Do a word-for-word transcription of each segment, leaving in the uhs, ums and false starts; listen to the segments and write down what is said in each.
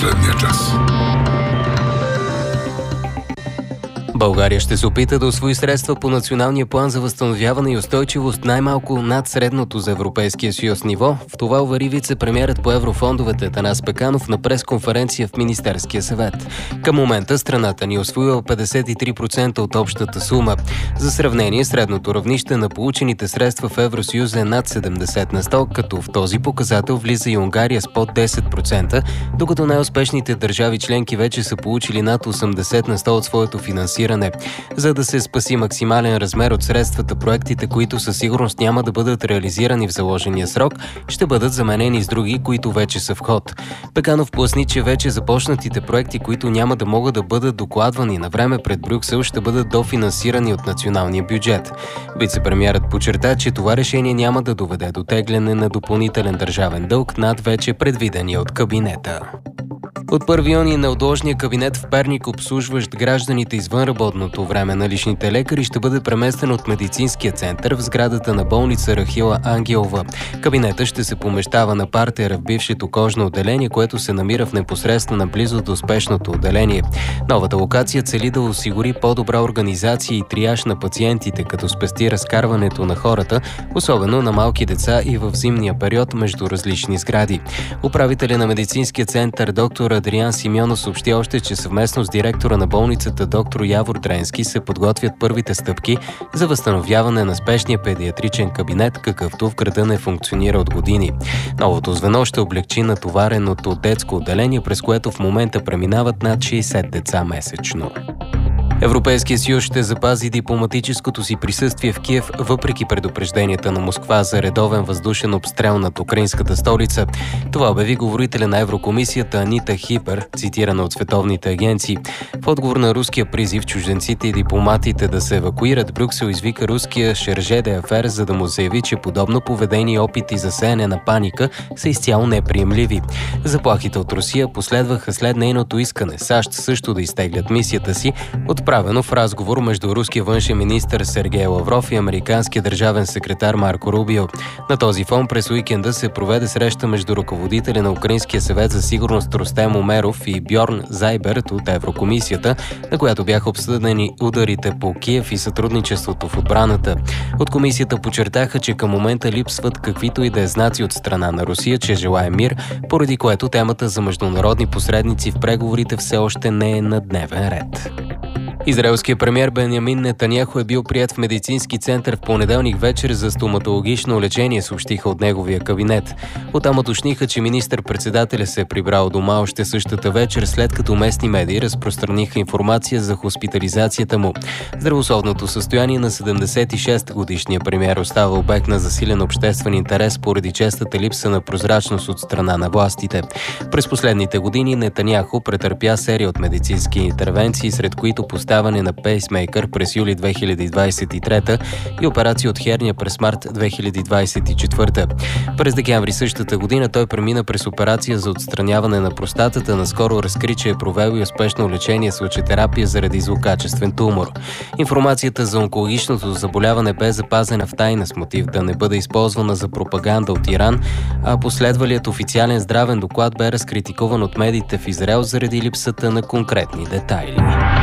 последния час. България ще се опита да усвои средства по Националния план за възстановяване и устойчивост най-малко над средното за Европейския съюз ниво. В това увери вице-премиерът по еврофондовете Атанас Пеканов на пресконференция в Министерския съвет. Към момента страната ни е усвоила петдесет и три процента от общата сума. За сравнение, средното равнище на получените средства в Евросъюза е над седемдесет на сто, като в този показател влиза и Унгария с под десет процента, докато най-успешните държави членки вече са получили над осемдесет на сто от своето финансиране. За да се спаси максимален размер от средствата, проектите, които със сигурност няма да бъдат реализирани в заложения срок, ще бъдат заменени с други, които вече са в ход. Пеканов поясни, че вече започнатите проекти, които няма да могат да бъдат докладвани на време пред Брюксел, ще бъдат дофинансирани от националния бюджет. Вице-премиерът подчерта, че това решение няма да доведе до тегляне на допълнителен държавен дълг над вече предвидения от кабинета. От първи юни неотложният кабинет в Перник, обслужващ гражданите извън работното време на личните лекари, ще бъде преместен от медицинския център в сградата на болница Рахила Ангелова. Кабинетът ще се помещава на партера в бившето кожно отделение, което се намира в непосредствена близост до спешното отделение. Новата локация цели да осигури по-добра организация и триаж на пациентите, като спести разкарването на хората, особено на малки деца и в зимния период между различни сгради. Управителя на медицинския център доктор Адриан Симеонов съобщи още, че съвместно с директора на болницата доктор Явор Дренски се подготвят първите стъпки за възстановяване на спешния педиатричен кабинет, какъвто в града не функционира от години. Новото звено ще облегчи натовареното детско отделение, през което в момента преминават над шейсет деца месечно. Европейския съюз ще запази дипломатическото си присъствие в Киев, въпреки предупрежденията на Москва за редовен въздушен обстрел над украинската столица. Това обяви говорителя на Еврокомисията Анита Хипер, цитирана от световните агенции. В отговор на руския призив чужденците и дипломатите да се евакуират, Брюксел извика руския Шерже де Афер, за да му заяви, че подобно поведение и опити за сеяне на паника са изцяло неприемливи. Заплахите от Русия последваха след нейното искане САЩ също да изтеглят мисията си, отправено в разговор между руския външен министър Сергей Лавров и американския държавен секретар Марко Рубио. На този фон през уикенда се проведе среща между ръководителя на Украинския съвет за сигурност Рустем Умеров и Бьорн Зайберт от Еврокомисията, на която бяха обсъдени ударите по Киев и сътрудничеството в отбраната. От комисията подчертаха, че към момента липсват каквито и да е знаци от страна на Русия, че желае мир, поради което темата за международни посредници в преговорите все още не е на дневен ред. Израелският премиер Бенямин Нетаняху е бил приет в медицински център в понеделник вечер за стоматологично лечение, съобщиха от неговия кабинет. Оттам уточниха, че министър-председателя се е прибрал дома още същата вечер, след като местни медии разпространиха информация за хоспитализацията му. Здравословното състояние на седемдесет и шест годишния премиер остава обект на засилен обществен интерес поради честата липса на прозрачност от страна на властите. През последните години Нетаняху претърпя серия от медицински интервенции, сред които поставя ставане на пейсмейкър през юли две хиляди двадесет и трета и операция от херния през март две хиляди двадесет и четвърта. През декември същата година той премина през операция за отстраняване на простатата. Наскоро разкри, че е провел и успешно лечение с лъчетерапия заради злокачествен тумор. Информацията за онкологичното заболяване бе запазена в тайна с мотив да не бъде използвана за пропаганда от Иран, а последвалият официален здравен доклад бе разкритикуван от медиите в Израел заради липсата на конкретни детайли.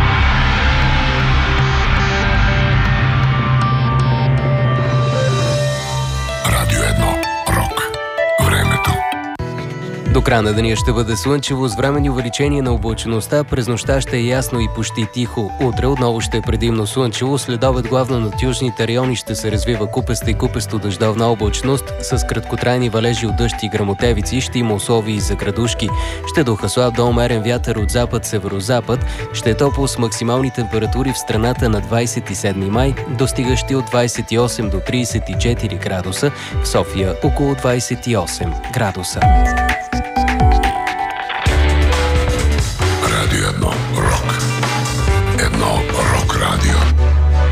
До края на деня ще бъде слънчево с временни увеличение на облачеността. През нощта ще е ясно и почти тихо. Утре отново ще е предимно слънчево. След обед главно над южните райони ще се развива купеста и купесто дъждовна облачност с краткотрайни валежи от дъжд и гръмотевици. Ще има условия и за градушки. Ще духа слаб до умерен вятър от запад-северозапад. Ще е топло с максимални температури в страната на двадесет и седми май, достигащи от двадесет и осем до тридесет и четири градуса. В София около двадесет и осем градуса.